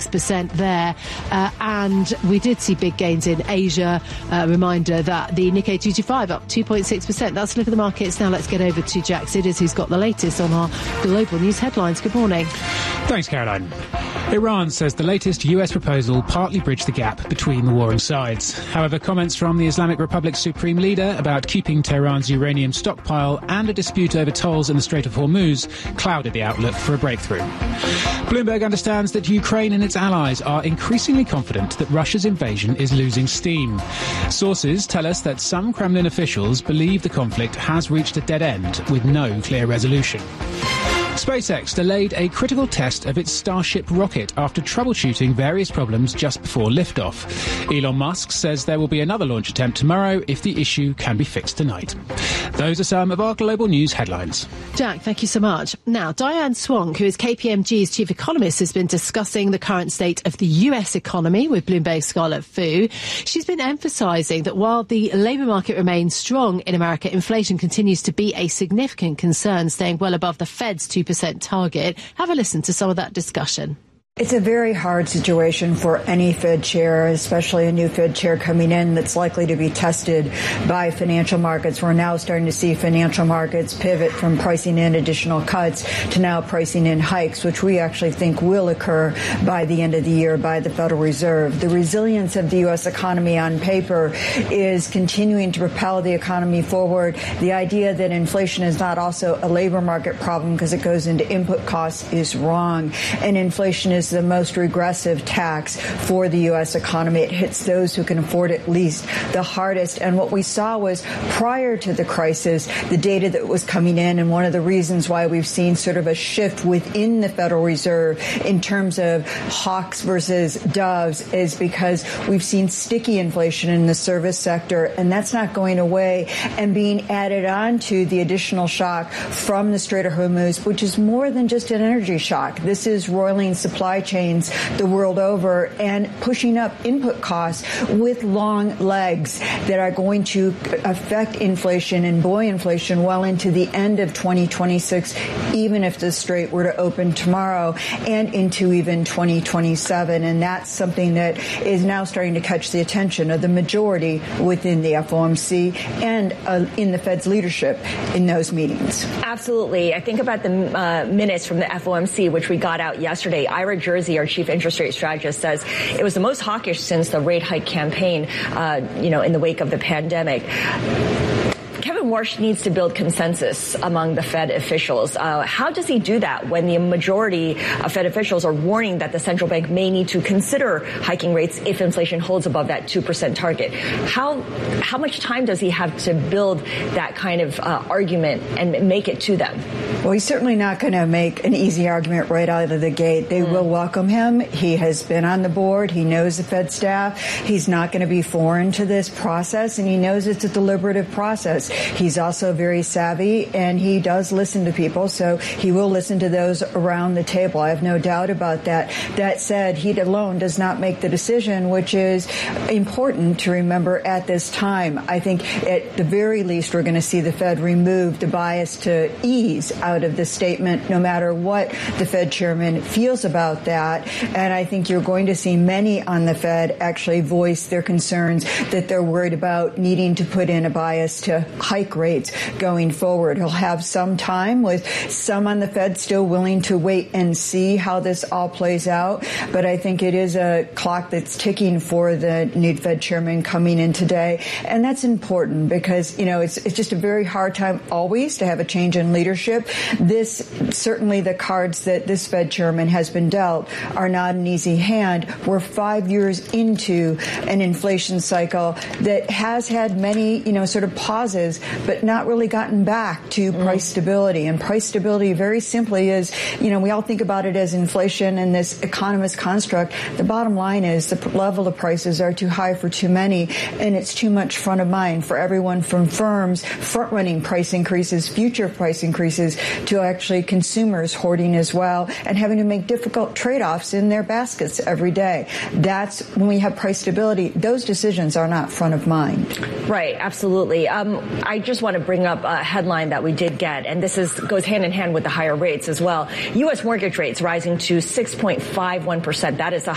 0.6% there. And we did see big gains in Asia. Reminder that the Nikkei 225 up 2.6%. That's a look at the markets. Now let's get over to Jack Sidders, who's got the latest on our global news headlines. Good morning. Thanks, Caroline. Iran says the latest US proposal partly bridged the gap between the warring sides. However, comments from the Islamic Republic's supreme leader about keeping Tehran's uranium stockpile and a dispute over tolls in the Strait of Hormuz clouded the outlook for a breakthrough. Bloomberg understands that Ukraine and its allies are increasingly confident that Russia's invasion is losing steam. Sources tell us that some Kremlin officials believe the conflict has reached a dead end with no clear resolution. SpaceX delayed a critical test of its Starship rocket after troubleshooting various problems just before liftoff. Elon Musk says there will be another launch attempt tomorrow if the issue can be fixed tonight. Those are some of our global news headlines. Jack, thank you so much. Now, Diane Swonk, who is KPMG's chief economist, has been discussing the current state of the US economy with Bloomberg's Scarlett Fu. She's been emphasising that while the labour market remains strong in America, inflation continues to be a significant concern, staying well above the Fed's 2% target. Have a listen to some of that discussion. It's a very hard situation for any Fed chair, especially a new Fed chair coming in that's likely to be tested by financial markets. We're now starting to see financial markets pivot from pricing in additional cuts to now pricing in hikes, which we actually think will occur by the end of the year by the Federal Reserve. The resilience of the U.S. economy on paper is continuing to propel the economy forward. The idea that inflation is not also a labor market problem because it goes into input costs is wrong. And inflation is the most regressive tax for the U.S. economy. It hits those who can afford it least the hardest. And what we saw was prior to the crisis, the data that was coming in, and one of the reasons why we've seen sort of a shift within the Federal Reserve in terms of hawks versus doves is because we've seen sticky inflation in the service sector, and that's not going away and being added on to the additional shock from the Strait of Hormuz, which is more than just an energy shock. This is roiling supply chains the world over and pushing up input costs with long legs that are going to affect inflation and buoy inflation well into the end of 2026, even if the strait were to open tomorrow, and into even 2027. And that's something that is now starting to catch the attention of the majority within the FOMC and in the Fed's leadership in those meetings. Absolutely. I think about the minutes from the FOMC, which we got out yesterday. Ira Jersey, our chief interest rate strategist, says it was the most hawkish since the rate hike campaign, in the wake of the pandemic. Kevin Warsh needs to build consensus among the Fed officials. How does he do that when the majority of Fed officials are warning that the central bank may need to consider hiking rates if inflation holds above that 2% target? How much time does he have to build that kind of argument and make it to them? Well, he's certainly not going to make an easy argument right out of the gate. They will welcome him. He has been on the board. He knows the Fed staff. He's not going to be foreign to this process, and he knows it's a deliberative process. He's also very savvy, and he does listen to people, so he will listen to those around the table. I have no doubt about that. That said, he alone does not make the decision, which is important to remember at this time. I think at the very least we're going to see the Fed remove the bias to ease out of the statement, no matter what the Fed chairman feels about that. And I think you're going to see many on the Fed actually voice their concerns that they're worried about needing to put in a bias to hike rates going forward. He'll have some time with some on the Fed still willing to wait and see how this all plays out. But I think it is a clock that's ticking for the new Fed chairman coming in today. And that's important because, it's just a very hard time always to have a change in leadership. Certainly the cards that this Fed chairman has been dealt are not an easy hand. We're 5 years into an inflation cycle that has had many, sort of pauses, but not really gotten back to price stability. And price stability, very simply, is, we all think about it as inflation and this economist construct. The bottom line is the level of prices are too high for too many, and it's too much front of mind for everyone from firms front-running price increases, future price increases, to actually consumers hoarding as well and having to make difficult trade-offs in their baskets every day. That's when we have price stability. Those decisions are not front of mind. Right, absolutely. I just want to bring up a headline that we did get, and this goes hand in hand with the higher rates as well. U.S. mortgage rates rising to 6.51%. That is the